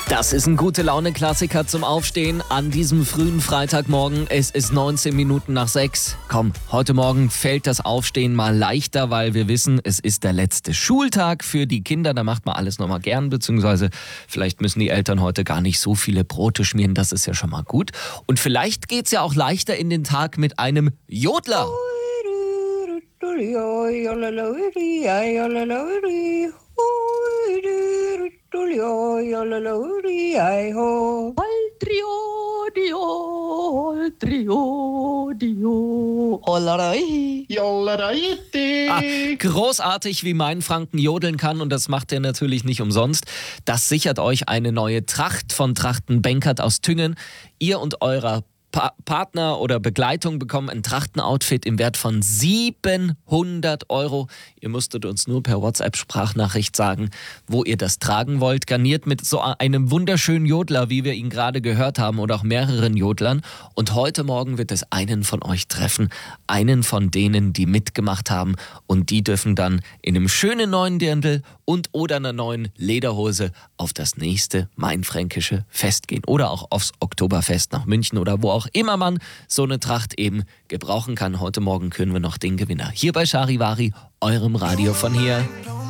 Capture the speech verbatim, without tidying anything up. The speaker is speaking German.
Das ist ein Gute-Laune-Klassiker zum Aufstehen an diesem frühen Freitagmorgen. Es ist neunzehn Minuten nach sechs. Komm, heute Morgen fällt das Aufstehen mal leichter, weil wir wissen, es ist der letzte Schultag für die Kinder. Da macht man alles nochmal gern, beziehungsweise vielleicht müssen die Eltern heute gar nicht so viele Brote schmieren. Das ist ja schon mal gut. Und vielleicht geht's ja auch leichter in den Tag mit einem Jodler. Ah, großartig, wie mein Franken jodeln kann, und das macht er natürlich nicht umsonst. Das sichert euch eine neue Tracht von Trachten Benkert aus Tüngen. Ihr und eurer Pa- Partner oder Begleitung bekommen ein Trachtenoutfit im Wert von siebenhundert Euro. Ihr musstet uns nur per WhatsApp-Sprachnachricht sagen, wo ihr das tragen wollt. Garniert mit so einem wunderschönen Jodler, wie wir ihn gerade gehört haben, oder auch mehreren Jodlern. Und heute Morgen wird es einen von euch treffen, einen von denen, die mitgemacht haben. Und die dürfen dann in einem schönen neuen Dirndl und oder einer neuen Lederhose auf das nächste mainfränkische Fest gehen. Oder auch aufs Oktoberfest nach München oder wo auch immer man so eine Tracht eben gebrauchen kann. Heute Morgen küren wir noch den Gewinner. Hier bei Charivari, eurem Radio von hier.